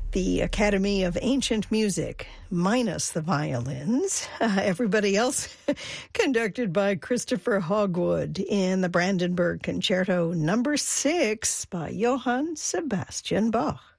The Academy of Ancient Music, minus the violins. Everybody else conducted by Christopher Hogwood in the Brandenburg Concerto No. 6 by Johann Sebastian Bach.